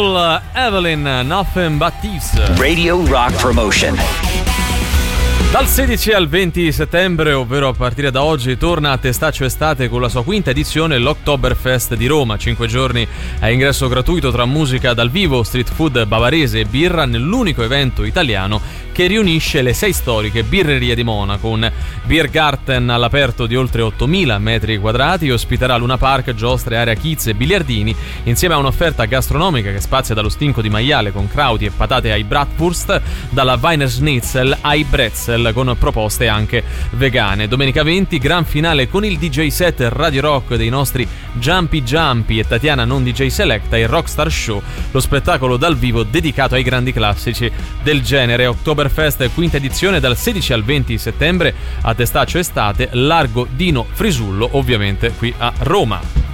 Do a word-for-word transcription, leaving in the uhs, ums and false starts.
Soul, Evelyn, Nothing But Thieves. Radio Rock Promotion. Dal sedici al venti settembre, ovvero a partire da oggi, torna a Testaccio Estate con la sua quinta edizione, l'Oktoberfest di Roma. Cinque giorni a ingresso gratuito tra musica dal vivo, street food bavarese e birra nell'unico evento italiano che riunisce le sei storiche birrerie di Monaco. Un Biergarten all'aperto di oltre ottomila metri quadrati ospiterà Luna Park, giostre, area kids e biliardini, insieme a un'offerta gastronomica che spazia dallo stinco di maiale con crauti e patate ai bratwurst, dalla Wiener Schnitzel ai pretzel, con proposte anche vegane. Domenica venti, gran finale con il D J set Radio Rock dei nostri Jumpy Jumpy e Tatiana Non D J Selecta, il Rockstar Show, lo spettacolo dal vivo dedicato ai grandi classici del genere. Oktoberfest quinta edizione dal sedici al venti settembre a Testaccio Estate, largo Dino Frisullo, ovviamente qui a Roma.